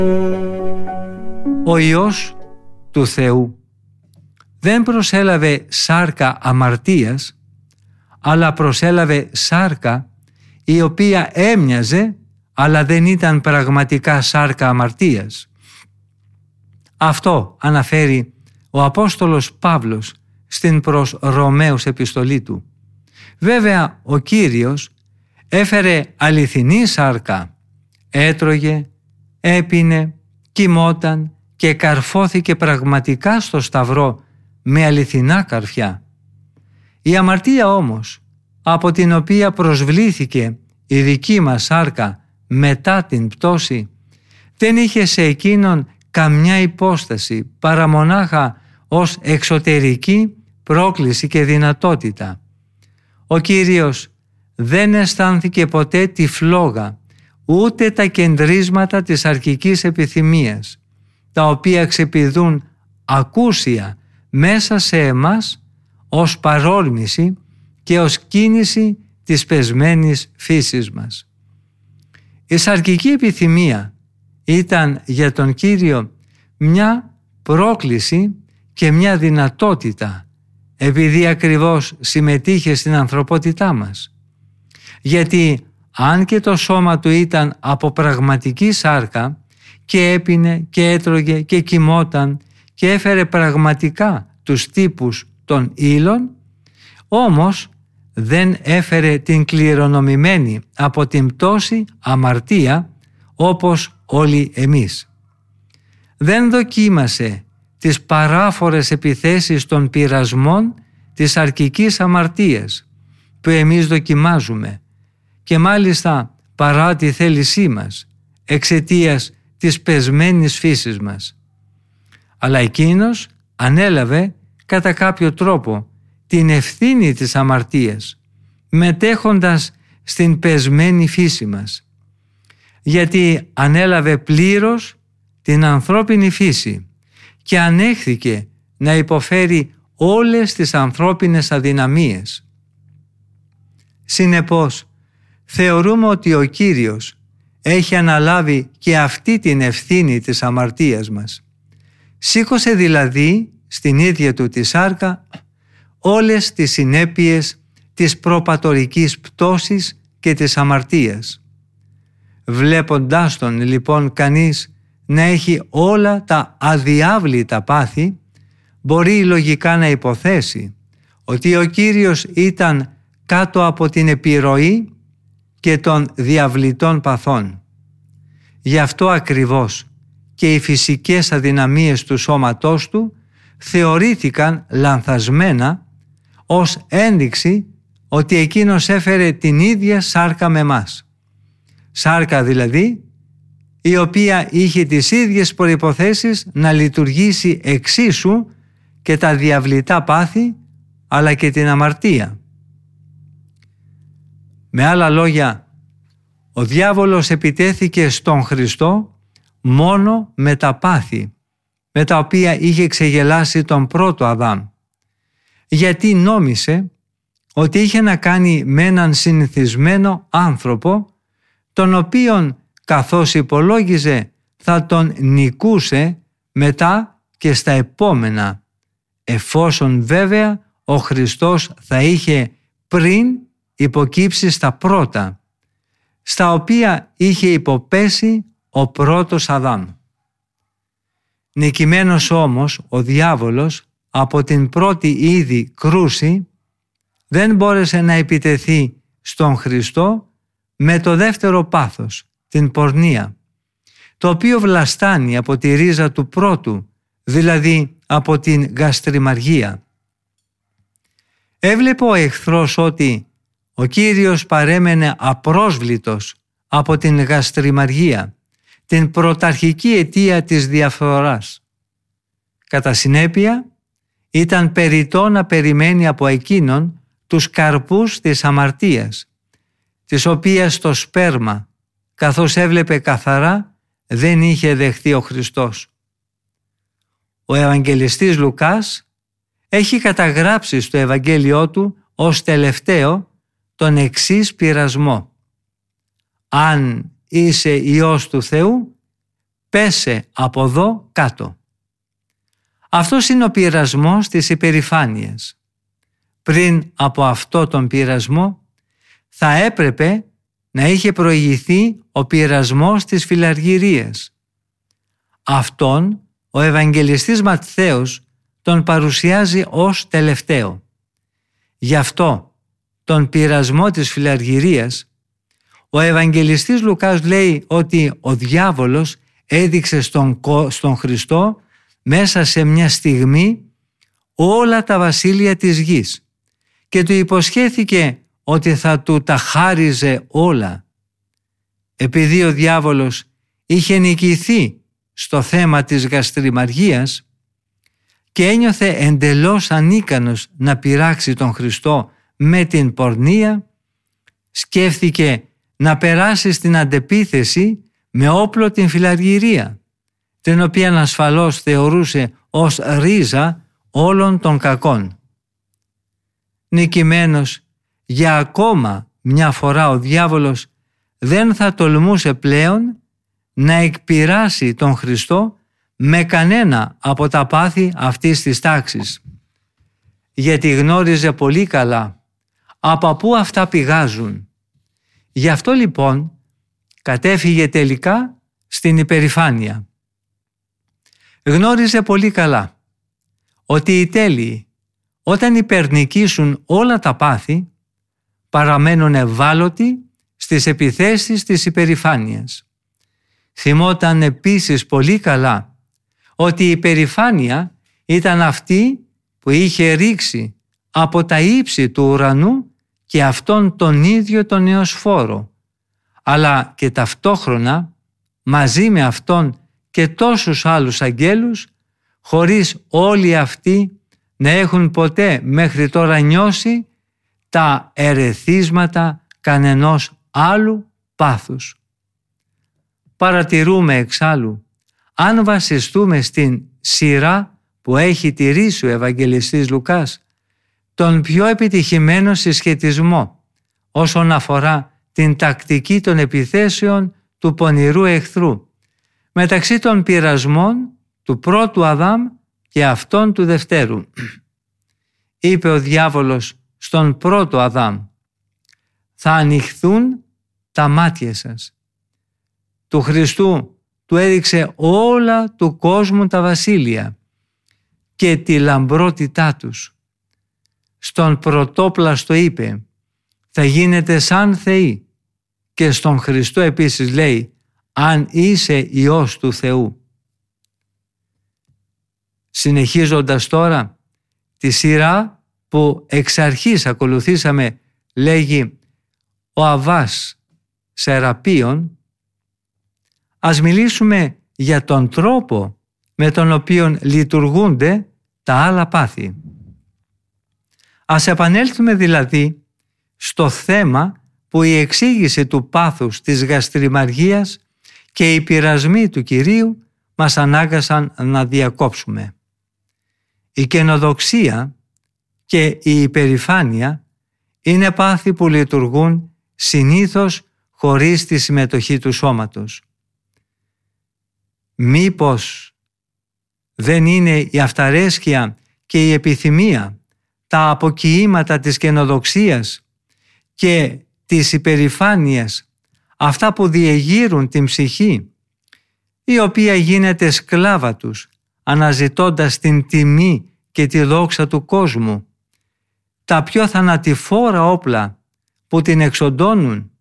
Ο Υιός του Θεού δεν προσέλαβε σάρκα αμαρτίας, αλλά προσέλαβε σάρκα η οποία έμοιαζε, αλλά δεν ήταν πραγματικά σάρκα αμαρτίας. Αυτό αναφέρει ο Απόστολος Παύλος στην προς Ρωμαίους επιστολή του. Βέβαια ο Κύριος έφερε αληθινή σάρκα, έτρωγε, έπινε, κοιμόταν και καρφώθηκε πραγματικά στο σταυρό με αληθινά καρφιά. Η αμαρτία όμως, από την οποία προσβλήθηκε η δική μας σάρκα μετά την πτώση, δεν είχε σε εκείνον καμιά υπόσταση παρά μονάχα ως εξωτερική πρόκληση και δυνατότητα. Ο Κύριος δεν αισθάνθηκε ποτέ τη φλόγα, ούτε τα κεντρίσματα της αρκικής επιθυμίας, τα οποία ξεπηδούν ακούσια μέσα σε εμάς ως παρόρμηση και ως κίνηση της πεσμένης φύσης μας. Η σαρκική επιθυμία ήταν για τον Κύριο μια πρόκληση και μια δυνατότητα, επειδή ακριβώς συμμετείχε στην ανθρωπότητά μας. Γιατί αν και το σώμα του ήταν από πραγματική σάρκα και έπινε και έτρωγε και κοιμόταν και έφερε πραγματικά τους τύπους των ύλων, όμως δεν έφερε την κληρονομημένη από την πτώση αμαρτία όπως όλοι εμείς. Δεν δοκίμασε τις παράφορες επιθέσεις των πειρασμών της αρκικής αμαρτίας που εμείς δοκιμάζουμε, και μάλιστα παρά τη θέλησή μας, εξαιτίας της πεσμένης φύσης μας. Αλλά εκείνος ανέλαβε κατά κάποιο τρόπο την ευθύνη της αμαρτίας, μετέχοντας στην πεσμένη φύση μας, γιατί ανέλαβε πλήρως την ανθρώπινη φύση και ανέχθηκε να υποφέρει όλες τις ανθρώπινες αδυναμίες. Συνεπώς, θεωρούμε ότι ο Κύριος έχει αναλάβει και αυτή την ευθύνη της αμαρτίας μας. Σήκωσε δηλαδή στην ίδια του τη σάρκα όλες τις συνέπειες της προπατορικής πτώσης και της αμαρτίας. Βλέποντάς τον λοιπόν κανείς να έχει όλα τα αδιάβλητα πάθη, μπορεί λογικά να υποθέσει ότι ο Κύριος ήταν κάτω από την επιρροή και των διαβλητών παθών. Γι' αυτό ακριβώς και οι φυσικές αδυναμίες του σώματός του θεωρήθηκαν λανθασμένα ως ένδειξη ότι εκείνος έφερε την ίδια σάρκα με μας. Σάρκα δηλαδή η οποία είχε τις ίδιες προϋποθέσεις να λειτουργήσει εξίσου και τα διαβλητά πάθη αλλά και την αμαρτία. Με άλλα λόγια, ο διάβολος επιτέθηκε στον Χριστό μόνο με τα πάθη με τα οποία είχε ξεγελάσει τον πρώτο Αδάμ, γιατί νόμισε ότι είχε να κάνει με έναν συνηθισμένο άνθρωπο, τον οποίον καθώς υπολόγιζε θα τον νικούσε μετά και στα επόμενα, εφόσον βέβαια ο Χριστός θα είχε πριν υποκύψει στα πρώτα, στα οποία είχε υποπέσει ο πρώτος Αδάμ. Νικημένος όμως ο διάβολος από την πρώτη ήδη κρούση δεν μπόρεσε να επιτεθεί στον Χριστό με το δεύτερο πάθος, την πορνεία, το οποίο βλαστάνει από τη ρίζα του πρώτου, δηλαδή από την γαστριμαργία. Έβλεπε ο εχθρός ότι ο Κύριος παρέμενε απρόσβλητος από την γαστριμαργία, την πρωταρχική αιτία της διαφθοράς. Κατά συνέπεια, ήταν περιττό να περιμένει από εκείνον τους καρπούς της αμαρτίας, της οποίας το σπέρμα, καθώς έβλεπε καθαρά, δεν είχε δεχθεί ο Χριστός. Ο Ευαγγελιστής Λουκάς έχει καταγράψει στο Ευαγγέλιό του ως τελευταίο τον εξής πειρασμό: «Αν είσαι Υιός του Θεού, πέσε από εδώ κάτω. Αυτός είναι ο πειρασμός της υπερηφάνειας. Πριν από αυτό τον πειρασμό θα έπρεπε να είχε προηγηθεί ο πειρασμός της φιλαργυρίας. Αυτόν ο Ευαγγελιστής Ματθαίος τον παρουσιάζει ως τελευταίο. Γι' αυτό τον πειρασμό της φιλαργυρίας ο Ευαγγελιστής Λουκάς λέει ότι ο διάβολος έδειξε στον Χριστό μέσα σε μια στιγμή όλα τα βασίλεια της γης και του υποσχέθηκε ότι θα του τα χάριζε όλα. Επειδή ο διάβολος είχε νικηθεί στο θέμα της γαστριμαργίας και ένιωθε εντελώς ανίκανος να πειράξει τον Χριστό με την πορνεία, σκέφτηκε να περάσει στην αντεπίθεση με όπλο την φιλαργυρία, την οποία ασφαλώς θεωρούσε ως ρίζα όλων των κακών. Νικημένος για ακόμα μια φορά ο διάβολος δεν θα τολμούσε πλέον να εκπειράσει τον Χριστό με κανένα από τα πάθη αυτής της τάξης, γιατί γνώριζε πολύ καλά από πού αυτά πηγάζουν. Γι' αυτό λοιπόν κατέφυγε τελικά στην υπερηφάνεια. Γνώριζε πολύ καλά ότι οι τέλειοι όταν υπερνικήσουν όλα τα πάθη παραμένουν ευάλωτοι στις επιθέσεις της υπερηφάνειας. Θυμόταν επίσης πολύ καλά ότι η υπερηφάνεια ήταν αυτή που είχε ρίξει από τα ύψη του ουρανού και αυτόν τον ίδιο τον Νεοσφόρο, αλλά και ταυτόχρονα μαζί με αυτόν και τόσους άλλους αγγέλους, χωρίς όλοι αυτοί να έχουν ποτέ μέχρι τώρα νιώσει τα ερεθίσματα κανενός άλλου πάθους. Παρατηρούμε εξάλλου, αν βασιστούμε στην σειρά που έχει τηρήσει ο Ευαγγελιστής Λουκάς, τον πιο επιτυχημένο συσχετισμό όσον αφορά την τακτική των επιθέσεων του πονηρού εχθρού μεταξύ των πειρασμών του πρώτου Αδάμ και αυτών του δευτέρου. Είπε ο διάβολος στον πρώτο Αδάμ: «Θα ανοιχθούν τα μάτια σας». Του Χριστού του έδειξε όλα του κόσμου τα βασίλεια και τη λαμπρότητά τους. Στον πρωτόπλαστο είπε: «Θα γίνετε σαν θεοί», και στον Χριστό επίσης λέει: «Αν είσαι Υιός του Θεού». Συνεχίζοντας τώρα τη σειρά που εξ αρχής ακολουθήσαμε, λέγει ο Αββάς Σεραπείων, ας μιλήσουμε για τον τρόπο με τον οποίο λειτουργούνται τα άλλα πάθη. Ας επανέλθουμε δηλαδή στο θέμα που η εξήγηση του πάθους της γαστριμαργίας και οι πειρασμοί του Κυρίου μας ανάγκασαν να διακόψουμε. Η καινοδοξία και η υπερηφάνεια είναι πάθη που λειτουργούν συνήθως χωρίς τη συμμετοχή του σώματος. Μήπως δεν είναι η αυταρέσκεια και η επιθυμία, τα αποκοιήματα της καινοδοξίας και της υπερηφάνειας, αυτά που διεγείρουν την ψυχή, η οποία γίνεται σκλάβα τους, αναζητώντας την τιμή και τη δόξα του κόσμου, τα πιο θανατηφόρα όπλα που την εξοντώνουν?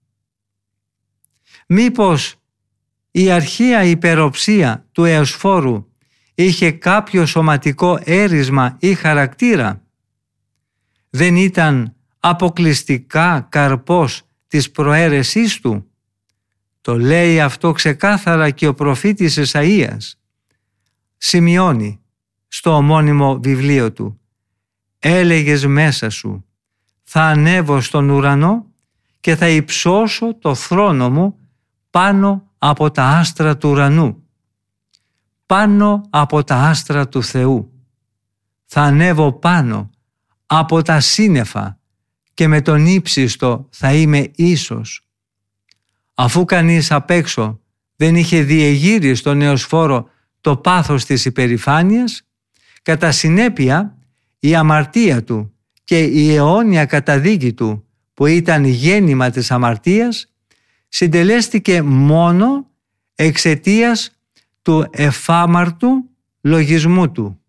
Μήπως η αρχαία υπεροψία του Εωσφόρου είχε κάποιο σωματικό έρισμα ή χαρακτήρα? Δεν ήταν αποκλειστικά καρπός της προαίρεσής του? Το λέει αυτό ξεκάθαρα και ο προφήτης Εσαΐας. Σημειώνει στο ομώνυμο βιβλίο του: «Έλεγες μέσα σου, θα ανέβω στον ουρανό και θα υψώσω το θρόνο μου πάνω από τα άστρα του ουρανού, πάνω από τα άστρα του Θεού. Θα ανέβω πάνω από τα σύννεφα και με τον ύψιστο θα είμαι ίσος». Αφού κανείς απ' έξω δεν είχε διεγείρει στον Νεοσφόρο το πάθος της υπερηφάνειας, κατά συνέπεια η αμαρτία του και η αιώνια καταδίκη του, που ήταν γέννημα της αμαρτίας, συντελέστηκε μόνο εξαιτίας του εφάμαρτου λογισμού του.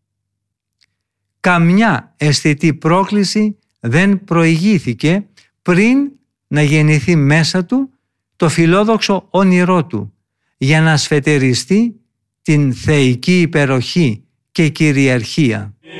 Καμιά αισθητή πρόκληση δεν προηγήθηκε πριν να γεννηθεί μέσα του το φιλόδοξο όνειρό του, για να σφετεριστεί την θεϊκή υπεροχή και κυριαρχία.